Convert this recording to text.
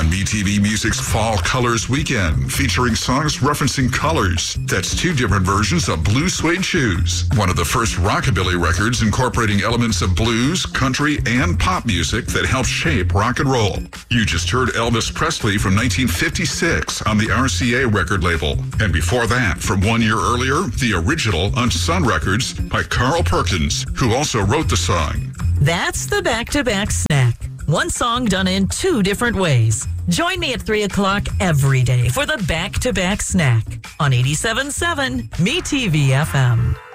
MeTV Music's Fall Colors Weekend, featuring songs referencing colors. That's 2 different versions of Blue Suede Shoes, one of the first rockabilly records incorporating elements of blues, country, and pop music that helped shape rock and roll. You just heard Elvis Presley from 1956 on the RCA record label. And before that, from 1 year earlier, the original on Sun Records by Carl Perkins, who also wrote the song. That's the back-to-back snack. One song done in 2 different ways. Join me at 3 o'clock every day for the back-to-back snack on 87.7 MeTV FM.